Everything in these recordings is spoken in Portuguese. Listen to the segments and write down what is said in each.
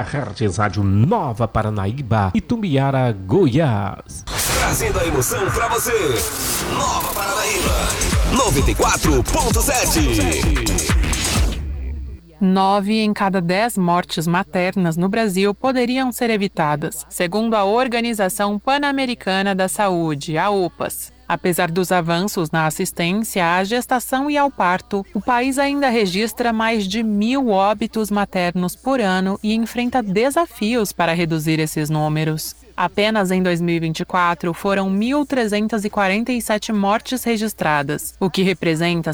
MHz, Rádio Nova Paranaíba, Itumbiara, Goiás. Trazendo a emoção pra você. Nova Paranaíba 94.7. 9 em cada 10 mortes maternas no Brasil poderiam ser evitadas, segundo a Organização Pan-Americana da Saúde, a OPAS. Apesar dos avanços na assistência à gestação e ao parto, o país ainda registra mais de 1.000 óbitos maternos por ano e enfrenta desafios para reduzir esses números. Apenas em 2024 foram 1.347 mortes registradas, o que representa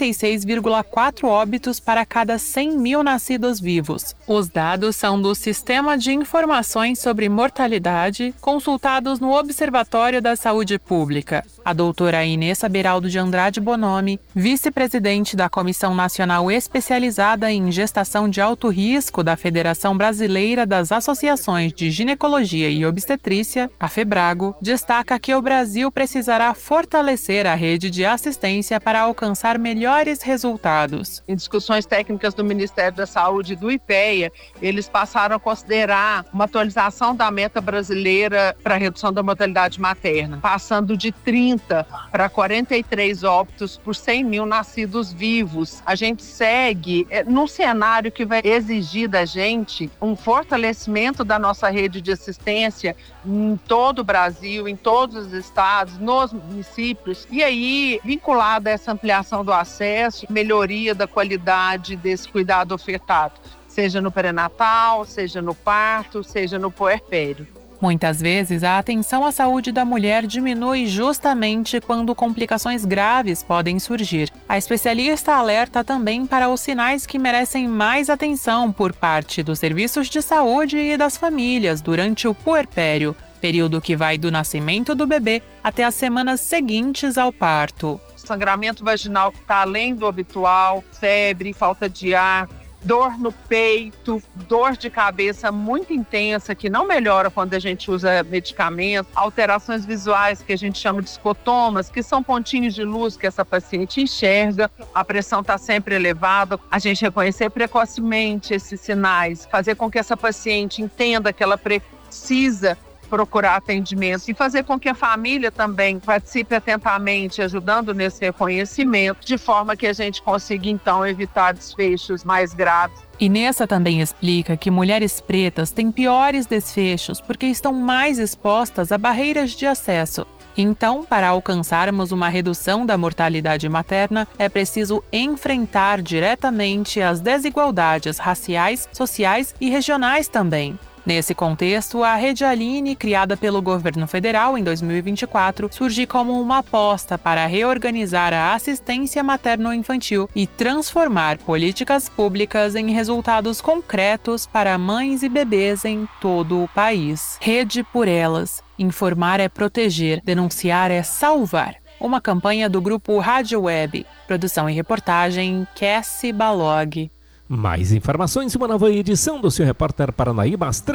56,4 óbitos para cada 100 mil nascidos vivos. Os dados são do Sistema de Informações sobre Mortalidade, consultados no Observatório da Saúde Pública. A doutora Inessa Beraldo de Andrade Bonomi, vice-presidente da Comissão Nacional Especializada em Gestação de Alto Risco da Federação Brasileira das Associações de Ginecologia e Obstetrícia, a FEBRAGO, destaca que o Brasil precisará fortalecer a rede de assistência para alcançar melhores resultados. Em discussões técnicas do Ministério da Saúde e do IPEA, eles passaram a considerar uma atualização da meta brasileira para a redução da mortalidade materna, passando de 30 para 43 óbitos por 100 mil nascidos vivos. A gente segue num cenário que vai exigir da gente um fortalecimento da nossa rede de assistência em todo o Brasil, em todos os estados, nos municípios, e aí, vinculado a essa ampliação do acesso, melhoria da qualidade desse cuidado ofertado, seja no pré-natal, seja no parto, seja no puerpério. Muitas vezes, a atenção à saúde da mulher diminui justamente quando complicações graves podem surgir. A especialista alerta também para os sinais que merecem mais atenção por parte dos serviços de saúde e das famílias durante o puerpério, período que vai do nascimento do bebê até as semanas seguintes ao parto. Sangramento vaginal que está além do habitual, febre, falta de ar, dor no peito, dor de cabeça muito intensa, que não melhora quando a gente usa medicamento, alterações visuais que a gente chama de escotomas, que são pontinhos de luz que essa paciente enxerga, a pressão está sempre elevada, a gente reconhecer precocemente esses sinais, fazer com que essa paciente entenda que ela precisa procurar atendimento e fazer com que a família também participe atentamente, ajudando nesse reconhecimento, de forma que a gente consiga, então, evitar desfechos mais graves. Inessa também explica que mulheres pretas têm piores desfechos porque estão mais expostas a barreiras de acesso. Então, para alcançarmos uma redução da mortalidade materna, é preciso enfrentar diretamente as desigualdades raciais, sociais e regionais também. Nesse contexto, a Rede Aline, criada pelo governo federal em 2024, surge como uma aposta para reorganizar a assistência materno-infantil e transformar políticas públicas em resultados concretos para mães e bebês em todo o país. Rede por Elas. Informar é proteger, denunciar é salvar. Uma campanha do grupo Rádio Web. Produção e reportagem, Cassie Balog. Mais informações em uma nova edição do seu Repórter Paranaíba às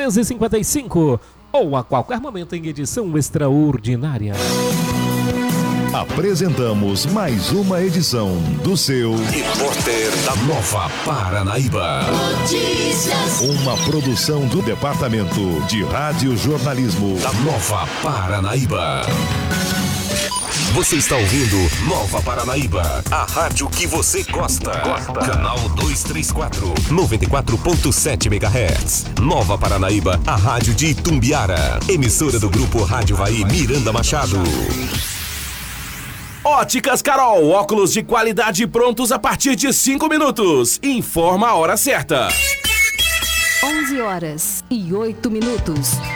13h55 ou a qualquer momento em edição extraordinária. Apresentamos mais uma edição do seu Repórter da Nova Paranaíba. Notícias. Uma produção do Departamento de Rádio Jornalismo da Nova Paranaíba. Você está ouvindo Nova Paranaíba, a rádio que você gosta. Canal 234, 94.7 MHz. Nova Paranaíba, a rádio de Itumbiara. Emissora do Grupo Rádio Vai Miranda Machado. Óticas Carol, óculos de qualidade prontos a partir de 5 minutos. Informa a hora certa. 11h08.